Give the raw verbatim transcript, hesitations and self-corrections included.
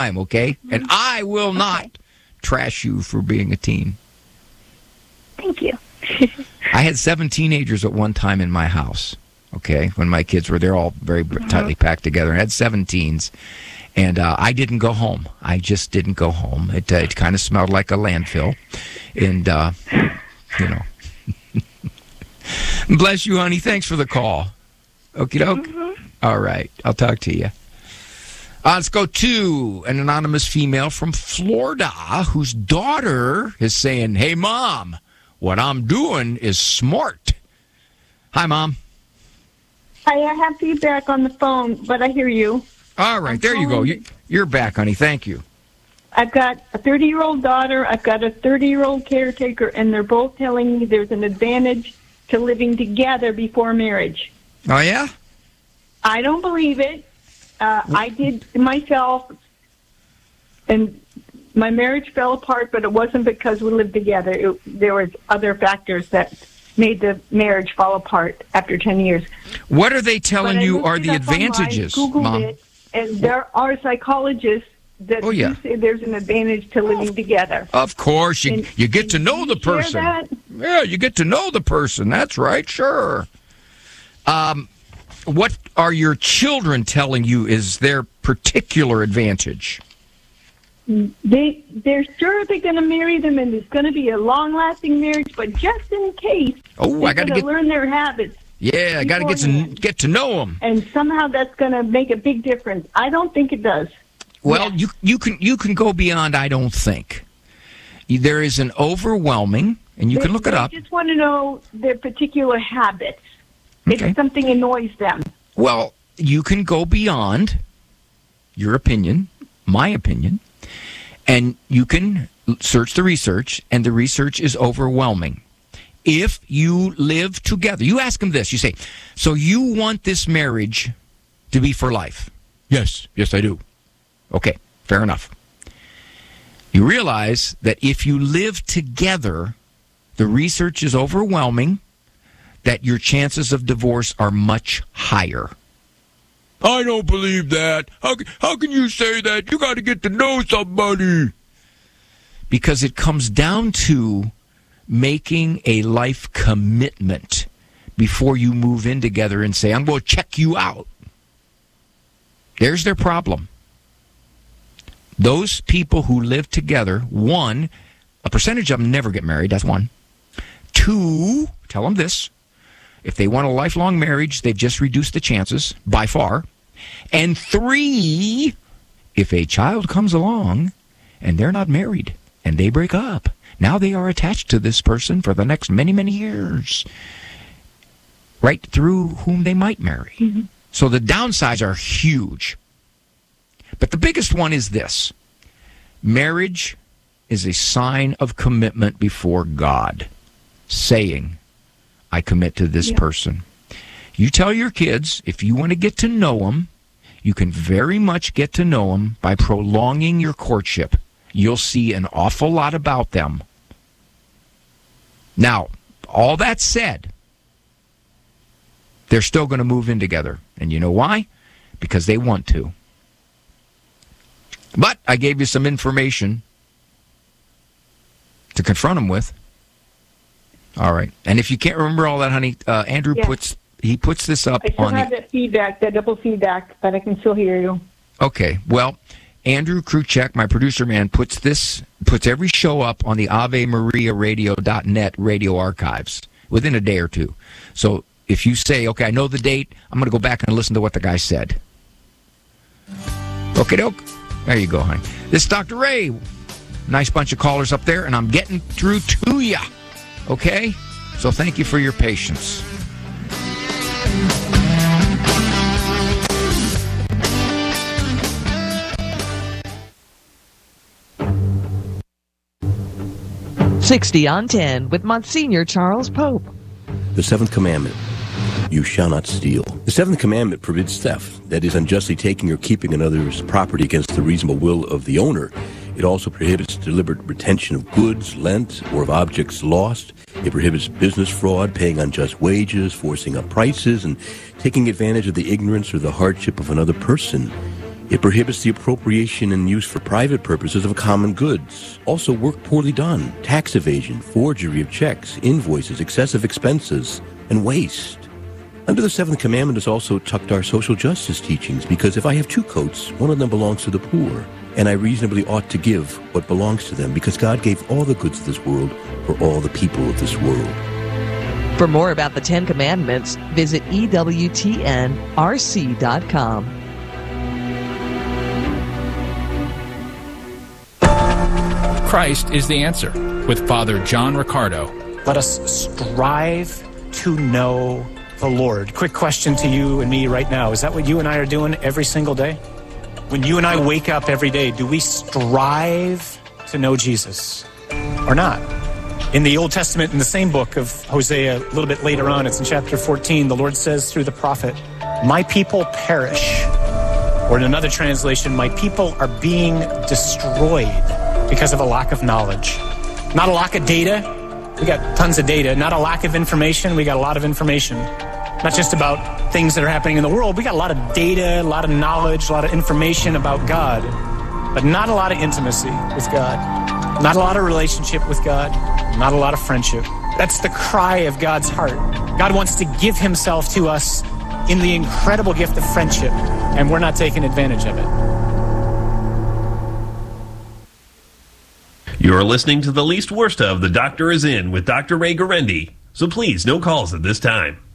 time, okay? Mm-hmm. And I will not okay. trash you for being a teen. Thank you. I had seven teenagers at one time in my house, okay, when my kids were there, all very mm-hmm. tightly packed together. I had seven teens, and uh, I didn't go home. I just didn't go home. It, uh, it kind of smelled like a landfill, and, uh, you know. Bless you, honey. Thanks for the call. Okie doke. Mm-hmm. All right. I'll talk to you. Uh, let's go to an anonymous female from Florida whose daughter is saying, hey, Mom, what I'm doing is smart. Hi, Mom. Hi, I have feedback on the phone, but I hear you. All right. I'm there you go. You, you're back, honey. Thank you. I've got a thirty-year-old daughter. I've got a thirty-year-old caretaker, and they're both telling me there's an advantage to living together before marriage. Oh, yeah? I don't believe it. Uh, I did myself, and my marriage fell apart, but it wasn't because we lived together. It, there was other factors that made the marriage fall apart after ten years. What are they telling you are the advantages, online, Mom? It, and there are psychologists that oh, yeah. do say there's an advantage to living together. Of course. You, and, you get to know the person. That? Yeah, you get to know the person. That's right, sure. Um, what are your children telling you is their particular advantage? They, they're sure they're going to marry them and it's going to be a long-lasting marriage, but just in case, oh, they're I got to get, learn their habits. Yeah, I got to get to get to know them. And somehow that's going to make a big difference. I don't think it does. Well, yeah. you you can you can go beyond I don't think. There is an overwhelming, and you they, can look it up. I just want to know their particular habits. Okay. If something annoys them. Well, you can go beyond your opinion, my opinion, and you can search the research, and the research is overwhelming. If you live together, you ask them this, you say, so you want this marriage to be for life? Yes, yes, I do. Okay, fair enough. You realize that if you live together, the research is overwhelming, that your chances of divorce are much higher. I don't believe that. How, how can you say that? You got to get to know somebody. Because it comes down to making a life commitment before you move in together and say, I'm going to check you out. There's their problem. Those people who live together, one, a percentage of them never get married. That's one. Two, tell them this. If they want a lifelong marriage, they've just reduced the chances by far. And three, if a child comes along and they're not married and they break up, now they are attached to this person for the next many, many years, right through whom they might marry. Mm-hmm. So the downsides are huge. But the biggest one is this. Marriage is a sign of commitment before God, saying, I commit to this yeah. person. You tell your kids, if you want to get to know them, you can very much get to know them by prolonging your courtship. You'll see an awful lot about them. Now, all that said, they're still going to move in together. And you know why? Because they want to. But I gave you some information to confront them with. All right. And if you can't remember all that, honey, uh, Andrew yeah. puts he puts this up I still on have the... that feedback, that double feedback, but I can still hear you. Okay. Well, Andrew Kruchek, my producer man, puts this puts every show up on the Ave Maria Radio dot net radio archives within a day or two. So if you say, okay, I know the date, I'm going to go back and listen to what the guy said. Okay, doke. There you go, honey. This is Doctor Ray. Nice bunch of callers up there, and I'm getting through to you. Okay? So thank you for your patience. sixty on ten with Monsignor Charles Pope. The seventh commandment, you shall not steal. The seventh commandment forbids theft, that is, unjustly taking or keeping another's property against the reasonable will of the owner. It also prohibits deliberate retention of goods lent or of objects lost. It prohibits business fraud, paying unjust wages, forcing up prices, and taking advantage of the ignorance or the hardship of another person. It prohibits the appropriation and use for private purposes of common goods. Also, work poorly done, tax evasion, forgery of checks, invoices, excessive expenses, and waste. Under the seventh commandment is also tucked our social justice teachings, because if I have two coats, one of them belongs to the poor, and I reasonably ought to give what belongs to them, because God gave all the goods of this world for all the people of this world. For more about the Ten Commandments, visit E W T N R C dot com. Christ is the answer with Father John Riccardo. Let us strive to know the Lord. Quick question to you and me right now. Is that what you and I are doing every single day? When you and I wake up every day, do we strive to know Jesus or not? In the Old Testament, in the same book of Hosea, a little bit later on, it's in chapter fourteen, the Lord says through the prophet, "My people perish." Or in another translation, "My people are being destroyed because of a lack of knowledge." Not a lack of data. We got tons of data. Not a lack of information. We got a lot of information. Not just about things that are happening in the world. We got a lot of data, a lot of knowledge, a lot of information about God, but not a lot of intimacy with God. Not a lot of relationship with God. Not a lot of friendship. That's the cry of God's heart. God wants to give himself to us in the incredible gift of friendship, and we're not taking advantage of it. You're listening to The Least Worst of The Doctor Is In with Doctor Ray Guarendi. So please, no calls at this time.